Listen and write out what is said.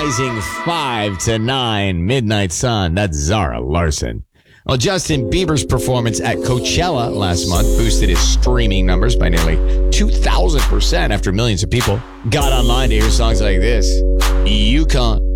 rising 5 to 9. Midnight Sun. That's Zara Larson. Well, Justin Bieber's performance at Coachella last month boosted his streaming numbers by nearly 2,000% after millions of people got online to hear songs like this. You can't